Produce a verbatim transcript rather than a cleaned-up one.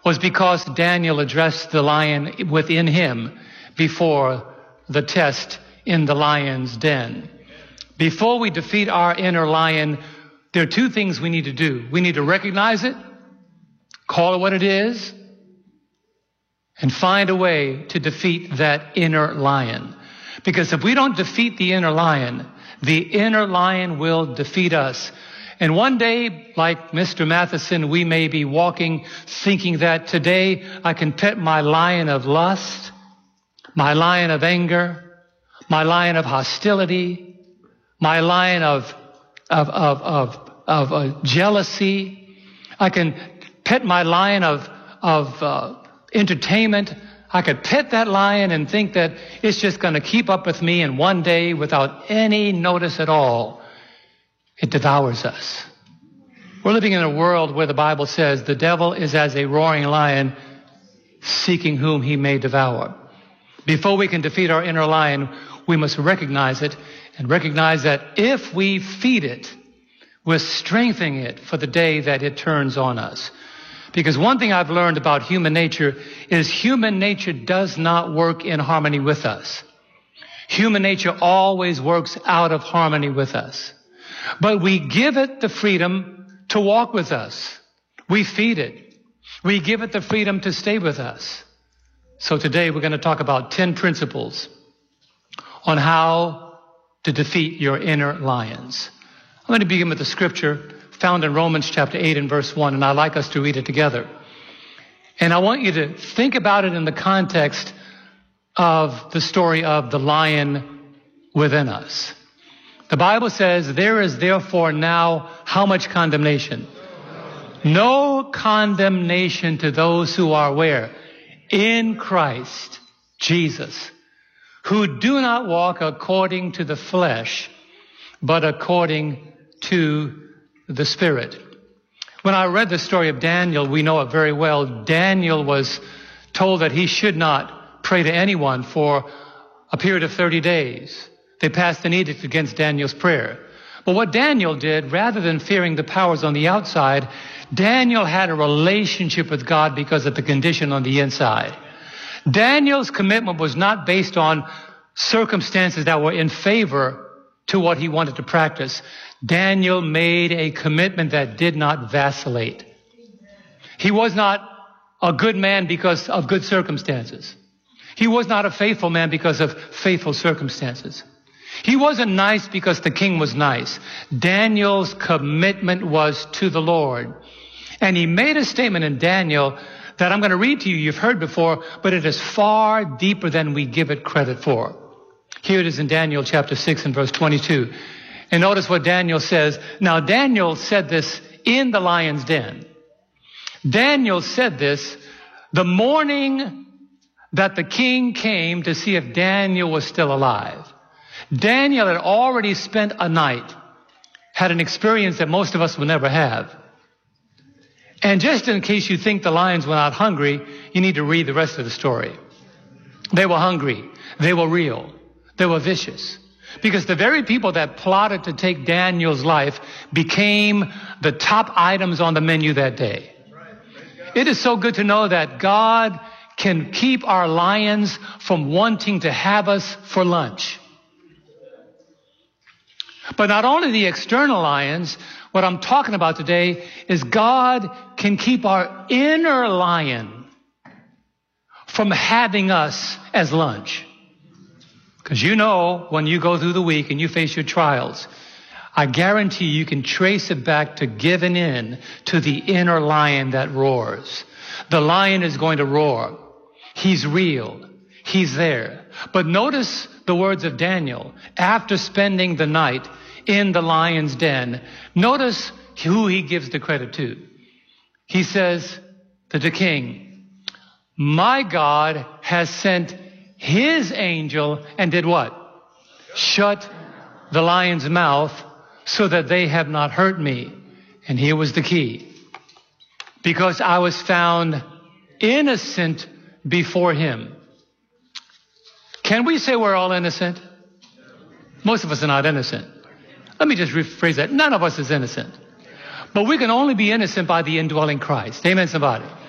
was because Daniel addressed the lion within him before the test in the lion's den. Before we defeat our inner lion, there are two things we need to do. We need to recognize it, call it what it is, and find a way to defeat that inner lion. Because if we don't defeat the inner lion, the inner lion will defeat us. And one day, like Mister Matheson, we may be walking thinking that today I can pet my lion of lust, my lion of anger, my lion of hostility, my lion of of of of, of uh, jealousy. I can pet my lion of of uh, entertainment. I could pet that lion and think that it's just going to keep up with me, and one day, without any notice at all, it devours us. We're living in a world where the Bible says the devil is as a roaring lion seeking whom he may devour. Before we can defeat our inner lion, we must recognize it and recognize that if we feed it, we're strengthening it for the day that it turns on us. Because one thing I've learned about human nature is human nature does not work in harmony with us. Human nature always works out of harmony with us. But we give it the freedom to walk with us. We feed it. We give it the freedom to stay with us. So today we're going to talk about ten principles on how to defeat your inner lions. I'm going to begin with the scripture found in Romans chapter eight and verse one, and I'd like us to read it together. And I want you to think about it in the context of the story of the lion within us. The Bible says, there is therefore now how much condemnation? No condemnation to those who are where? In Christ Jesus, who do not walk according to the flesh, but according to the Spirit. When I read the story of Daniel, we know it very well. Daniel was told that he should not pray to anyone for a period of thirty days. They passed an edict against Daniel's prayer. But what Daniel did, rather than fearing the powers on the outside, Daniel had a relationship with God because of the condition on the inside. Daniel's commitment was not based on circumstances that were in favor to what he wanted to practice. Daniel made a commitment that did not vacillate. He was not a good man because of good circumstances. He was not a faithful man because of faithful circumstances. He wasn't nice because the king was nice. Daniel's commitment was to the Lord. And he made a statement in Daniel that I'm going to read to you. You've heard before, but it is far deeper than we give it credit for. Here it is in Daniel chapter six and verse twenty-two. And notice what Daniel says. Now, Daniel said this in the lion's den. Daniel said this the morning that the king came to see if Daniel was still alive. Daniel had already spent a night, had an experience that most of us will never have. And just in case you think the lions were not hungry, you need to read the rest of the story. They were hungry. They were real. They were vicious. Because the very people that plotted to take Daniel's life became the top items on the menu that day. It is so good to know that God can keep our lions from wanting to have us for lunch. But not only the external lions, what I'm talking about today is God can keep our inner lion from having us as lunch. Because you know, when you go through the week and you face your trials, I guarantee you can trace it back to giving in to the inner lion that roars. The lion is going to roar. He's real. He's there. But notice the words of Daniel after spending the night in the lion's den. Notice who he gives the credit to. He says to the king, my God has sent his angel and did what? Shut the lion's mouth so that they have not hurt me. And here was the key. Because I was found innocent before him. Can we say we're all innocent? Most of us are not innocent. Let me just rephrase that. None of us is innocent. But we can only be innocent by the indwelling Christ. Amen, somebody.